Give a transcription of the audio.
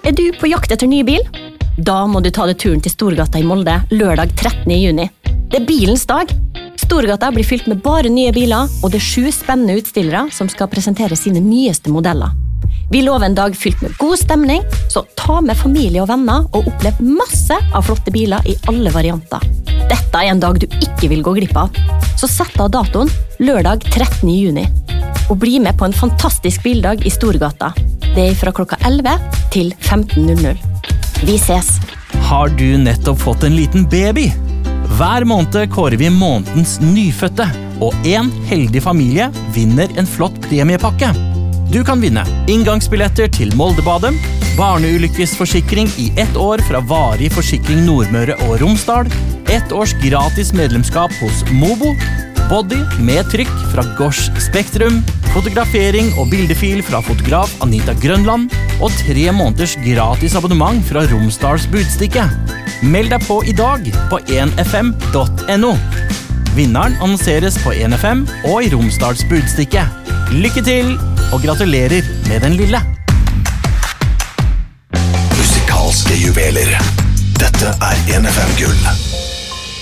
du på jakt etter ny bil? Da må du ta deg turen til Storgata i Molde lørdag 13. juni. Det bilens dag. Storgata blir fylt med bare nye biler, og det 7 spennende utstillere som skal presentere sine nyeste modeller. Vi lover en dag fylt med god stemning, så ta med familie og venner og opplev masse av flotte biler i alle varianter. Dette en dag du ikke vil gå glipp av. Så sett av datoen lørdag 13. juni. Og bli med på en fantastisk bildag i Storgata. Det fra klokka 11 til 15:00. Vi ses! Har du nettopp fått en liten baby? Hver måned kårer vi månedens nyfødte, og en heldig familie vinner en flott premiepakke. Du kan vinne inngangsbilletter til Moldebadet, barneulykkesforsikring i 1 år fra Varig Forsikring Nordmøre og Romsdal, 1 års gratis medlemskap hos Mobo, body med trykk fra Gosh Spektrum, fotografering og bildefil fra fotograf Anita Grønland, og 3 måneders gratis abonnement fra Romsdals Budstikke. Meld deg på i dag på 1fm.no. Vinneren annonseres på 1FM og i Romsdals Budstikke. Lykke til, og gratulerer med den lille! Musikalske juveler. Dette 1FM Gull.